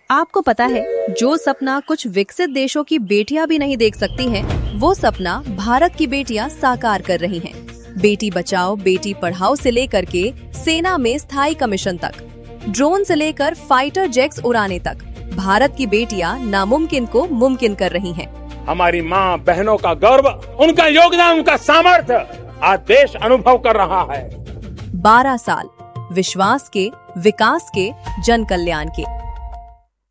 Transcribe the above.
आपको पता है, जो सपना कुछ विकसित देशों की बेटियां भी नहीं देख सकती हैं, वो सपना भारत की बेटियां साकार कर रही हैं। बेटी बचाओ बेटी पढ़ाओ से लेकर के सेना में स्थायी कमीशन तक, ड्रोन से लेकर फाइटर जेट्स उड़ाने तक, भारत की बेटियां नामुमकिन को मुमकिन कर रही हैं। हमारी माँ बहनों का गौरव, उनका योगदान, उनका सामर्थ्य आज देश अनुभव कर रहा है। 12 साल विश्वास के, विकास के, जन कल्याण के।